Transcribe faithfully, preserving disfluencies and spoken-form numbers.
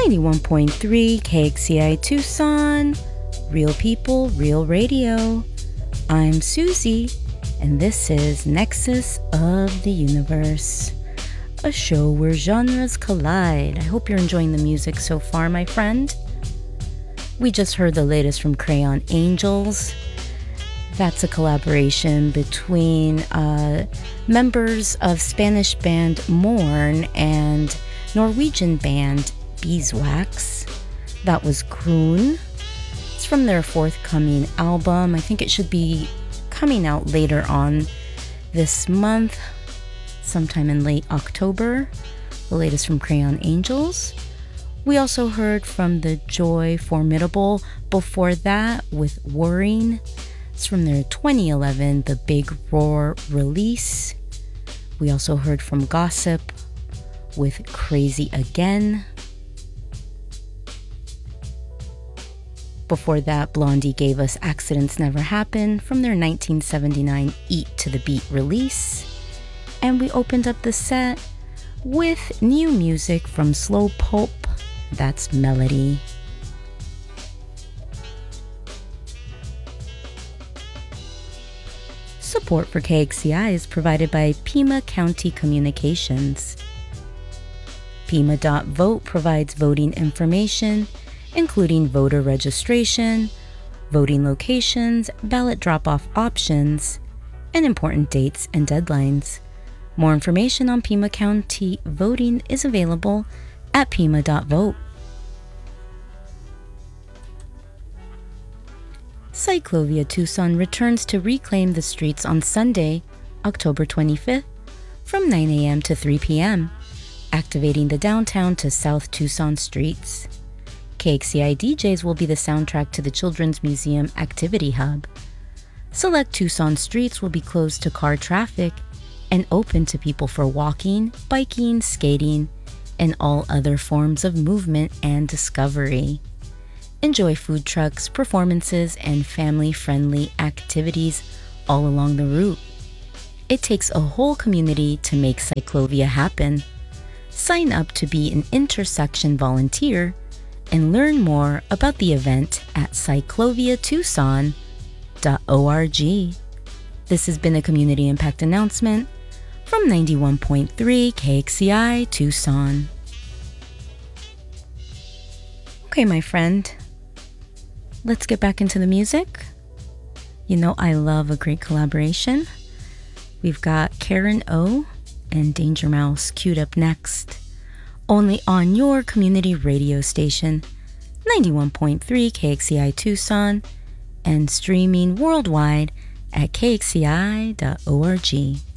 ninety-one point three K X C I Tucson, Real People, Real Radio. I'm Susie, and this is Nexus of the Universe, a show where genres collide. I hope you're enjoying the music so far, my friend. We just heard the latest from Crayon Angels. That's a collaboration between uh, members of Spanish band Morn and Norwegian band Beeswax. That was Kroon. It's from their forthcoming album. I think it should be coming out later on this month, sometime in late October. The latest from Crayon Angels. We also heard from the Joy Formidable before that with Worrying. It's from their twenty eleven The Big Roar release. We also heard from Gossip with Crazy Again. Before that, Blondie gave us Accidents Never Happen from their nineteen seventy-nine Eat to the Beat release. And we opened up the set with new music from Slow Pulp. That's Melody. Support for K X C I is provided by Pima County Communications. Pima dot vote provides voting information, including voter registration, voting locations, ballot drop-off options, and important dates and deadlines. More information on Pima County voting is available at Pima dot vote. Cyclovia Tucson returns to reclaim the streets on Sunday, October twenty-fifth, from nine a.m. to three p.m., activating the downtown to South Tucson streets. K X C I D Js will be the soundtrack to the Children's Museum Activity Hub. Select Tucson streets will be closed to car traffic and open to people for walking, biking, skating, and all other forms of movement and discovery. Enjoy food trucks, performances, and family-friendly activities all along the route. It takes a whole community to make Cyclovia happen. Sign up to be an intersection volunteer and learn more about the event at cyclovia tucson dot org. This has been a community impact announcement from ninety-one point three K X C I Tucson. Okay, my friend, let's get back into the music. You know I love a great collaboration. We've got Karen O and Danger Mouse queued up next, only on your community radio station, ninety-one point three K X C I Tucson, and streaming worldwide at K X C I dot org.